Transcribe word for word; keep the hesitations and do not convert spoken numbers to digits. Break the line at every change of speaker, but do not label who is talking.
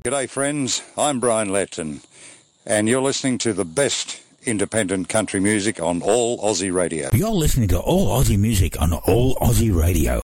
G'day friends, I'm Brian Letton, and you're listening to the best independent country music on All Aussie Radio.
You're listening to All Aussie Music on All Aussie Radio.